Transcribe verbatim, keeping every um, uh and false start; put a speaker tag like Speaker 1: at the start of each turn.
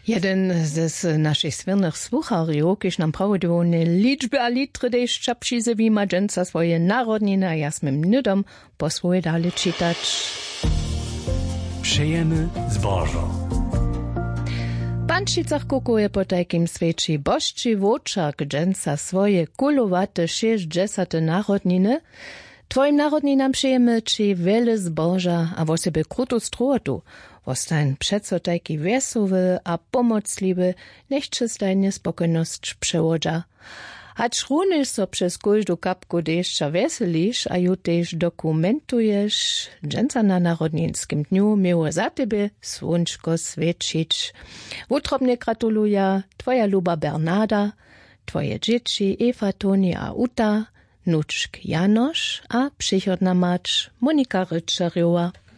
Speaker 1: Jeden z naszych słynnych słucharzy, kiedy nam prawił liczby a litry, gdyż czapsi ze wymadzenca swoje narodniny, a ja smym nudom po swoje dalej czytać.
Speaker 2: Přejemy zbożo.
Speaker 1: Pan Šicach kukuje po takim sveči bošči vočak dženca svoje kulowate šestdesate narodniny. Twoim narodninam přejemy či wiele zboża, a wo sebe krutu strotu. Wostań przeco taki wesoły a pomocliwy, niech czystajnie spokojność przełodza. Hacz runysz so przez każdą kapku deszcza weselisz, a ju też dokumentujesz, dżęca na narodninskim dniu miło za tebe słonczko świecić. Utrobnie gratuluja twoja luba Bernada, twoje dzieci Eva, Toni a Uta, nuczk Janosz a przychodna macz Monika Ryczerjowa.